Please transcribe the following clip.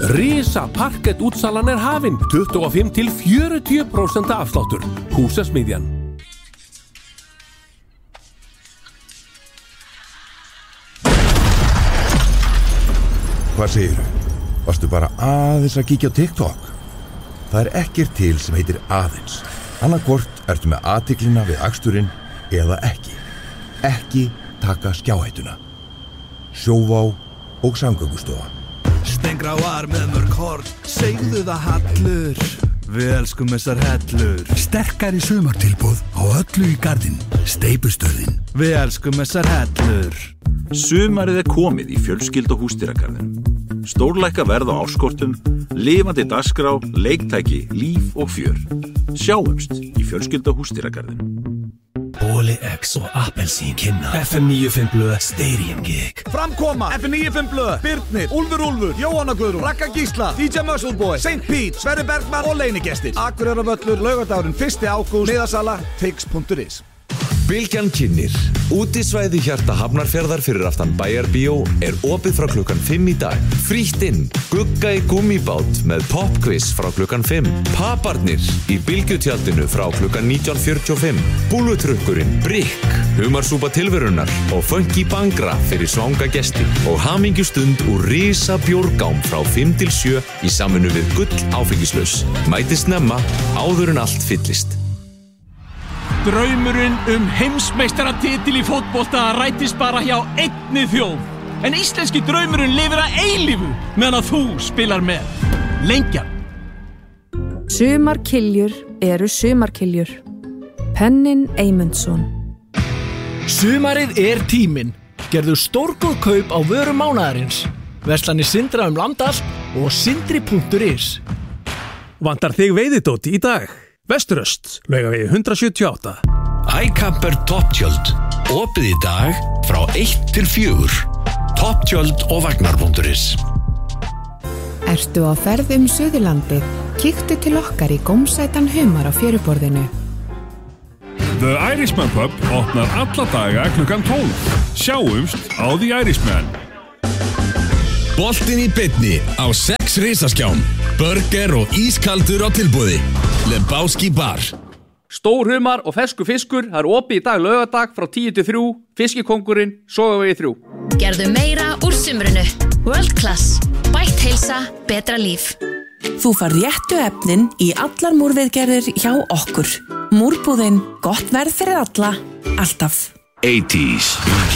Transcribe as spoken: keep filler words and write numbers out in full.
Risa parkett útsalan er hafin, tuttugu og fimm til fjörutíu prósent afsláttur. Húsasmiðjan. Hvað segirðu? Varstu bara aðeins að kíkja á TikTok? Það er ekkert til sem heitir aðeins. Annarkvort ertu með athyglina við aksturinn eða ekki. Ekki taka skjáhættuna. Sjóvá og Samgöngustofa. Stengráar með mörg horn, segðu það hallur. Við elskum þessar hellur. Sterkari sumartilboð á öllu í Garðinn. Steypustöðin. Við elskum þessar hellur. Sumarið er komið í fjölskyldu- og húsdýragarðinum. Stórlækka verð á árskortum, lifandi dagskrá, leiktæki, líf og fjör. Sjáumst í fjölskyldu- og húsdýragarðinum. Bóli X og Appelsín kynna F M níutíu og fimm blöð Stadium Gig. Framkoma, F M níutíu og fimm blöð, Birnir, Úlfur Úlfur, Jóhanna Guðrún, Ragga Gísla, D J Muscleboy, Saint Pete, Sverrir Bergmann og leinigestir. Akureyrarvöllur, Laugardagurinn fyrsta ágúst, miðasala, tix punktur is. Bylgjan kynnir. Útisvæði hjarta Hafnarfjarðar fyrir aftan Bæjarbíó er opið frá klukkan fimm í dag. Frítt inn, gugga í gúmmíbát með popquiz frá klukkan fimm. Paparnir í Bylgjutjaldinu frá klukkan nítján fjörutíu og fimm. Búlutrukkurinn, Brikk, humarsúpa tilverunar og funky bangra fyrir svanga gesti. Og hamingjustund úr risa bjórgám frá fimm til sjö í samvinnu við Gull áfengislaus. Mæti snemma, áður en allt fyllist. Draumurinn um heimsmeistaratitil í fótbolta rætist bara hjá einni þjóð. En íslenski draumurinn lifir að eilífu meðan að þú spilar með. Lengjan. Sumarkiljur eru sumarkiljur. Pennin Eymundsson. Sumarið er tíminn. Gerðu stórgóð kaup á vörum mánaðarins. Verslanir Sindra um land allt og sindri punktur is. Vantar þig veiðidót í dag? Vesturöst, Laugavegi hundrað sjötíu og átta. iCamper Topptjöld. Opið í dag frá eitt til fjögur. Topptjöld og vagnar punktur is. Ertu á ferð um Suðurlandið? Kíktu til okkar í gómsætan humar á fjöruborðinu. The Irishman Pub opnar alla daga klukkan tólf. Sjáumst á The Irishman. Boltinn í beinni á sex risaskjám. Burger og ískaldur á tilboði. Lebowski bar. Stór humar og fersku fiskur. Það er opið í dag laugardag frá tíu til þrjú. Fiskikóngurinn, Sogavegi þrjú. Gerðu meira úr sumrinu. World Class. Bætt heilsa, betra líf. Þú færð réttu efnin í allar múrviðgerðir hjá okkur. Múrbúðin, gott verð fyrir alla, alltaf. eighties